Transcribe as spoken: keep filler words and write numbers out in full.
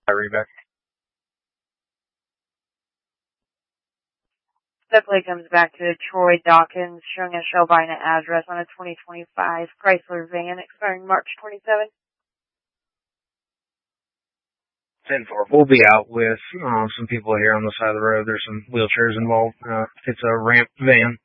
I read back. The play comes back to Troy Dawkins, showing a Shelbina address on a twenty twenty-five Chrysler van expiring March twenty-seventh. ten four. We'll be out with uh, some people here on the side of the road. There's some wheelchairs involved. Uh, it's a ramp van.